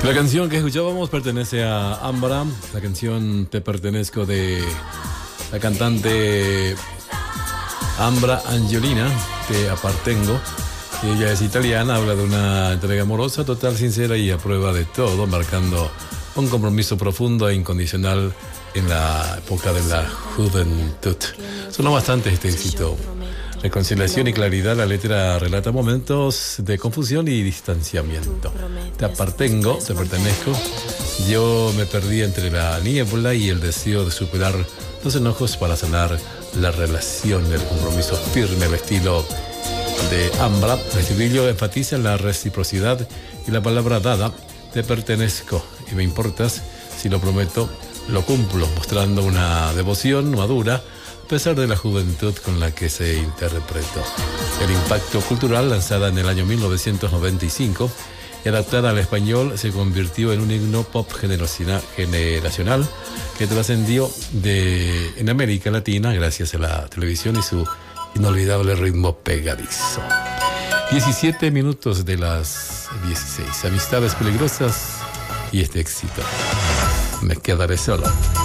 La canción que escuchábamos pertenece a Ambra. La canción Te Pertenezco de la cantante Ambra Angiolina, Te Appartengo. Ella es italiana, habla de una entrega amorosa, total, sincera y a prueba de todo, marcando un compromiso profundo e incondicional en la época de la juventud. Sonó bastante este éxito. Reconciliación y claridad, la letra relata momentos de confusión y distanciamiento. Te apartengo, te pertenezco. Yo me perdí entre la niebla y el deseo de superar los enojos para sanar la relación, el compromiso firme, el estilo de Ambra. El estribillo enfatiza la reciprocidad y la palabra dada, te pertenezco y me importas, si lo prometo, lo cumplo, mostrando una devoción madura a pesar de la juventud con la que se interpretó. El impacto cultural, lanzada en el año 1995 y adaptada al español, se convirtió en un himno pop generacional que trascendió en América Latina gracias a la televisión y su inolvidable ritmo pegadizo. 17 minutos de las 16. Amistades peligrosas y este éxito. Me quedaré solo.